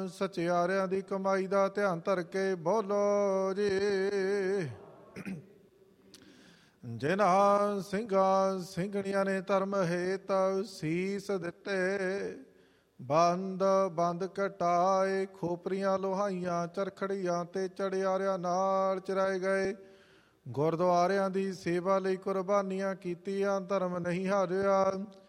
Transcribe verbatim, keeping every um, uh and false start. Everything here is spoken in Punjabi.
ਸਚਿਆਰਿਆਂ ਦੀ ਕਮਾਈ ਦਾ ਧਿਆਨ ਧਰ ਕੇ ਬੋਲੋ ਜੀ। ਜਿਨ੍ਹਾਂ ਸਿੰਘਾਂ ਸਿੰਘਣੀਆਂ ਨੇ ਧਰਮ ਹੇਤ ਸੀਸ ਦਿੱਤੇ, ਬੰਦ ਬੰਦ ਘਟਾਏ, ਖੋਪਰੀਆਂ ਲੋਹਾਈਆਂ ਚਰਖੜੀਆਂ ਤੇ ਚੜਿਆਰਿਆਂ ਨਾਲ ਚਰਾਏ ਗਏ। ਗੁਰਦੁਆਰਿਆਂ ਦੀ ਸੇਵਾ ਲਈ ਕੁਰਬਾਨੀਆਂ ਕੀਤੀਆਂ, ਧਰਮ ਨਹੀਂ ਹਾਰਿਆ।